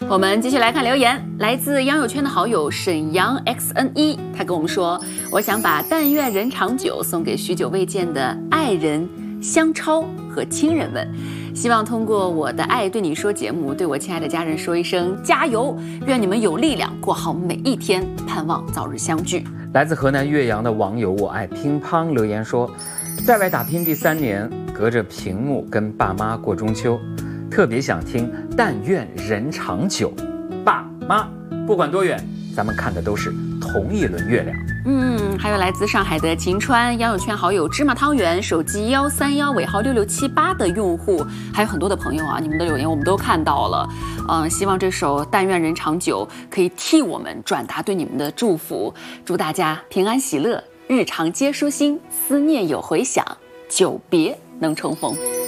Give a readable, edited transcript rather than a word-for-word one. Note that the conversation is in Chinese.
我们继续来看留言，来自杨友圈的好友沈阳 XN1，他跟我们说，我想把但愿人长久送给许久未见的爱人香超和亲人们，希望通过我的爱对你说节目，对我亲爱的家人说一声加油，愿你们有力量过好每一天，盼望早日相聚。 来自河南岳阳的网友我爱乒乓留言说，在外打拼第3年，隔着屏幕跟爸妈过中秋，特别想听但愿人长久。爸妈不管多远，咱们看的都是同一轮月亮。 还有来自上海的秦川杨友圈好友芝麻汤圆，手机131尾号6678的用户，还有很多的朋友啊，你们的留言我们都看到了。希望这首但愿人长久可以替我们转达对你们的祝福，祝大家平安喜乐，日常皆舒心，思念有回响，久别能重逢。